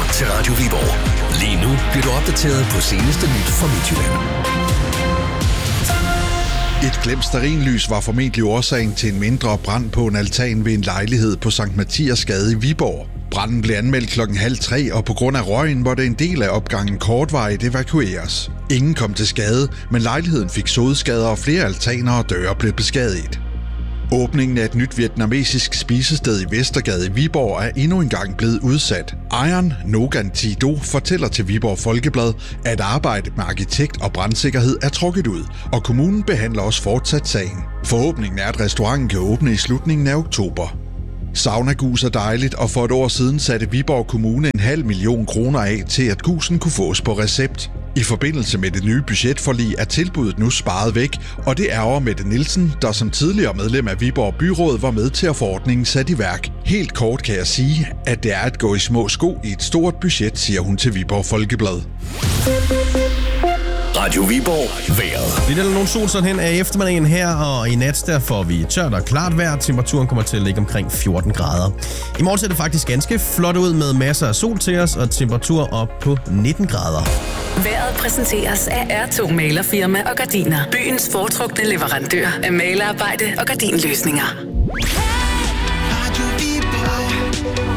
til Radio Viborg. Lige nu bliver du opdateret på seneste nyt fra Midtjylland. Et glemt stearinlys var formentlig årsagen til en mindre brand på en altan ved en lejlighed på Sankt Mathias Gade i Viborg. Branden blev anmeldt 2:30, og på grund af røgen måtte en del af opgangen kortvarigt evakueres. Ingen kom til skade, men lejligheden fik sodskader, og flere altaner og døre blev beskadiget. Åbningen af et nyt vietnamesisk spisested i Vestergade i Viborg er endnu engang blevet udsat. Ejeren, Nogan Thi Do, fortæller til Viborg Folkeblad, at arbejdet med arkitekt og brandsikkerhed er trukket ud, og kommunen behandler også fortsat sagen. Forhåbningen er, at restauranten kan åbne i slutningen af oktober. Saunagus er dejligt, og for et år siden satte Viborg Kommune 500.000 kroner af til, at gusen kunne fås på recept. I forbindelse med det nye budgetforlig er tilbuddet nu sparet væk, og det ærger Mette Nielsen, der som tidligere medlem af Viborg Byråd var med til at få ordningen sat i værk. Helt kort kan jeg sige, at det er at gå i små sko i et stort budget, siger hun til Viborg Folkeblad. Radio Viborg vejret. Lidt eller nogen sol sådan hen af eftermiddagen her, og i nat der får vi tørt og klart vejr. Temperaturen kommer til at ligge omkring 14 grader. I morgen ser det faktisk ganske flot ud med masser af sol til os, og temperatur op på 19 grader. Vejret præsenteres af R2 Malerfirma og Gardiner. Byens foretrukne leverandør af malerarbejde og gardinløsninger. Radio Viborg.